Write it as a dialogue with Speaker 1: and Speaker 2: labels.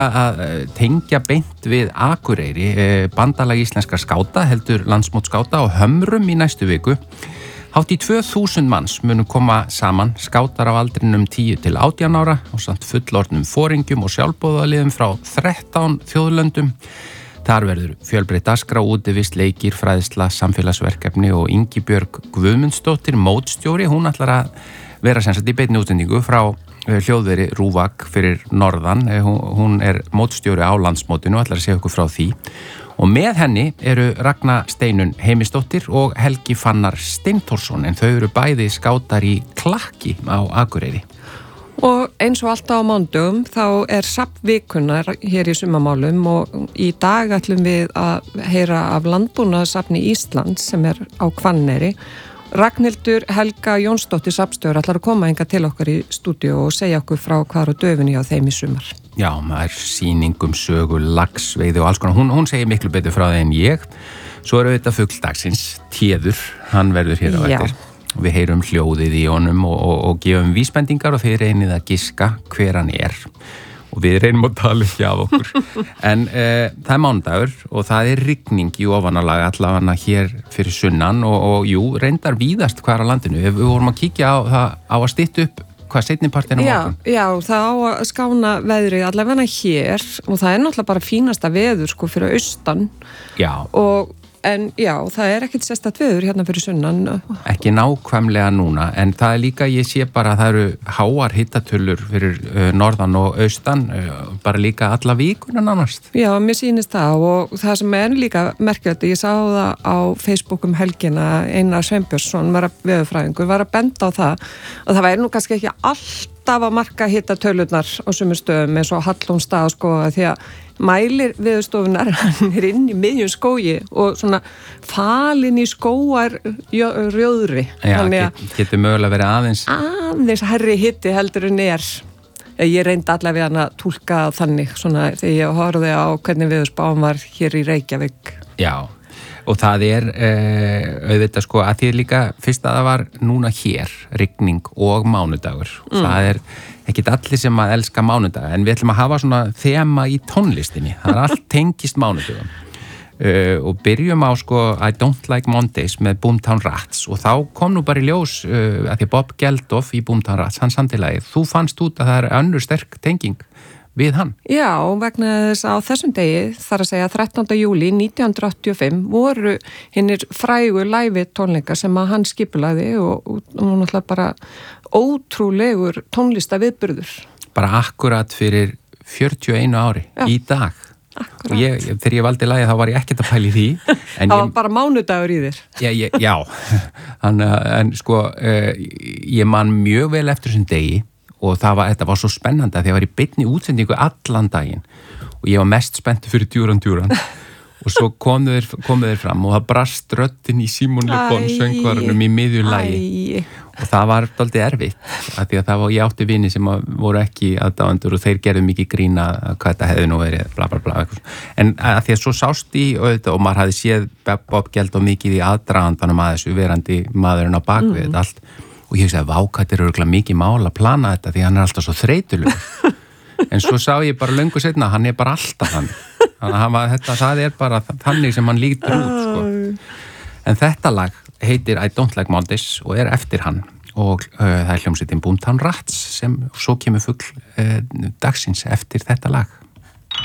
Speaker 1: að tengja beint við Akureyri. Bandalag íslenskra skáta heldur landsmót skáta á Hömrum í næstu viku. Hátt í 2000 manns munu koma saman, skátar á aldrinum 10 til 18 ára og samt fullorðnum foringjum og sjálfboðaliðum frá 13 þjóðlöndum. Þar verður fjölbreytt dagskrá, útivist, leikir, fræðsla, samfélagsverkefni og Ingibjörg Guðmundsdóttir, mótstjóri, hún ætlar að vera sem sagt í beinni útsendingu frá hljóðveri RÚVAG fyrir norðan. Hún mótstjóri á landsmótinu og ætlar að segja okkur frá því. Og með henni eru Ragna Steinunn Heimisdóttir og Helgi Fannar Steinþórsson, en þau eru bæði skátar í Klakki á Akureyri.
Speaker 2: Og eins og alltaf á mánudögum þá safnvikunar hér í sumarmálum og í dag ætlum við að heyra af Landbúnaðarsafni Íslands sem á Hvanneyri. Ragnhildur Helga Jónsdóttir safnstjóri ætlar að koma hingað til okkar í stúdíu og segja okkur frá hvað á döfunni á þeim í sumar.
Speaker 1: Já, maður sýningum, sögu, laxveiði og alls konar. Hún segir miklu betur frá það en ég. Svo auðvitað fugldagsins, Téður, hann verður hér á eftir. Við heyrum hljóðið í honum og gefum vísbendingar og þeir reynið að giska hver hann er. Og við reynum að tala ekki af okkur. En það mánudagur og það rigning í ofanalag allavega hér fyrir sunnan og jú, reyndar víðast hvar á landinu. Við vorum að kíkja á að stytta upp hvað seinnipartinn á morgun.
Speaker 2: Já, það á að skána veðri allavega hér og það náttúrulega bara fínasta veður fyrir austan.
Speaker 1: Já.
Speaker 2: En já, það ekkert sérstakt veður hérna fyrir sunnan.
Speaker 1: Ekki nákvæmlega núna, en það líka, ég sé bara að það eru háar hittatölur fyrir norðan og austan, bara líka alla vikuna nánast.
Speaker 2: Já, mér sýnist það og það sem líka merkilegt, ég sá það á Facebook helgina, Einar Sveinbjörnsson, veðurfræðingur, var að benda á það og það væri nú kannski ekki alltaf að marka hittatölurnar á sumum stöðum eins og Hallómsstað því að mælir veðurstofunar, hann inn í miðjum skógi og svona falinn í skóar rjóðri.
Speaker 1: Já, getur mögulega verið
Speaker 2: aðeins herri hitti heldur en ég reyndi allavega hann að túlka þannig svona þegar ég horfði á hvernig veðurspáin var hér í Reykjavík.
Speaker 1: Já, og það auðvitað að því líka fyrst að það var núna hér, rigning og mánudagur. Það ekkert allir sem að elska mánudaga, en við ætlum að hafa svona þema í tónlistinni. Það allt tengist mánudagum. Og byrjum á I Don't Like Mondays með Boomtown Rats og þá kom nú bara í ljós að því Bob Geldof í Boomtown Rats, hann samtilagið, þú fannst út að það önnur sterk tenging við hann.
Speaker 2: Já, vegna þess að á þessum degi, þar að segja 13. júlí 1985, voru hinnir frægu live tónleikar sem að hann skipulagði og náttúrulega bara ótrúlegur tónlistaviðburður.
Speaker 1: Bara akkurat fyrir 41 ári í dag.
Speaker 2: Akkurat.
Speaker 1: Og þegar ég valdi lagið þá var ég ekkert að pæla í því.
Speaker 2: Það var bara mánudagur í þér.
Speaker 1: Já. En ég man mjög vel eftir þessum degi og þetta var svo spennandi að því að ég var í beinni útsendingu allan daginn og ég var mest spenntur fyrir Djúran og svo komu þeir fram og það brast röddin í Símon Le Bon söngvarunum í miðju lagi og það var dálítið erfitt að því að ég átti vini sem voru ekki aðdáendur og þeir gerðu mikið grína hvað þetta hefði nú verið bla bla bla en að því að svo sást í og maður hafði séð Bob Geldof mikið í aðdragandanum að þessu verandi maðurinn á bakvið þetta allt og ég hugsaði vákættir eru örugglega mikið mál að plana þetta því hann alltaf svo þreytulegur en svo sá ég bara löngu seinna hann bara alltaf þannig það bara þannig sem hann lítur út en þetta lag heitir I Don't Like Mondays og eftir hann og það hljómsveitin Boomtown Rats sem svo kemur fugl dagsins eftir þetta lag.